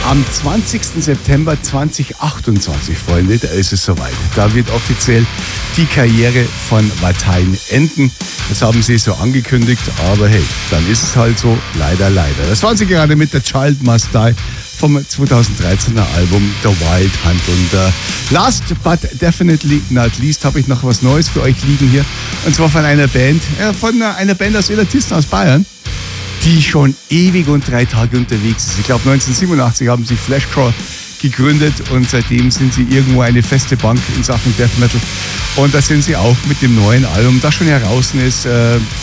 Am 20. September 2028, Freunde, da ist es soweit. Da wird offiziell die Karriere von Watain enden. Das haben sie so angekündigt, aber hey, dann ist es halt so, leider, leider. Das waren sie gerade mit der Child Must Die vom 2013er Album The Wild Hunt. Und last but definitely not least habe ich noch was Neues für euch liegen hier. Und zwar von einer Band, einer Band aus Illertissen aus Bayern, die schon ewig und 3 Tage unterwegs ist. Ich glaube 1987 haben sie Flashcrawl gegründet und seitdem sind sie irgendwo eine feste Bank in Sachen Death Metal. Und da sind sie auch mit dem neuen Album, das schon heraus ist,